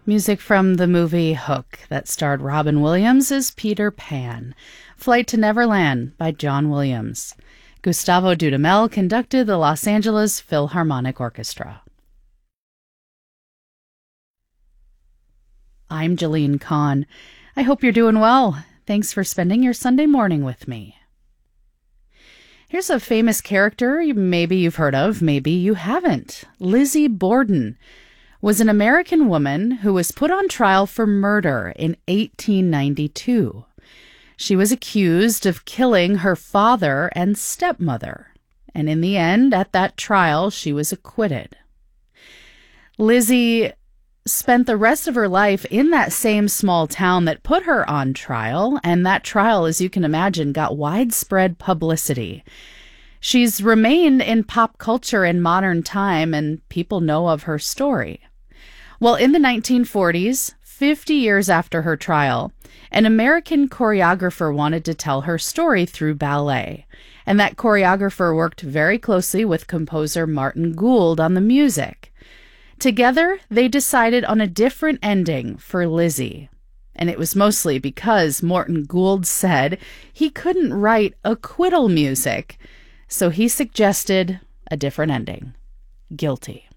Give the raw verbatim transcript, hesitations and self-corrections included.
Music from the movie Hook that starred Robin Williams as Peter Pan. Flight to Neverland by John Williams. Gustavo Dudamel conducted the Los Angeles Philharmonic Orchestra. I'm Jeline Kahn. I hope you're doing well. Thanks for spending your Sunday morning with me. Here's a famous character maybe you've heard of, maybe you haven't. Lizzie Borden was an American woman who was put on trial for murder in eighteen ninety-two. She was accused of killing her father and stepmother, and in the end, at that trial, she was acquitted. Lizzie spent the rest of her life in that same small town that put her on trial, and that trial, as you can imagine, got widespread publicity. She's remained in pop culture in modern time, and people know of her story. Well, in the nineteen forties, fifty years after her trial, an American choreographer wanted to tell her story through ballet, and that choreographer worked very closely with composer Martin Gould on the music. Together, they decided on a different ending for Lizzie, and it was mostly because Martin Gould said he couldn't write acquittal music, so he suggested a different ending: guilty.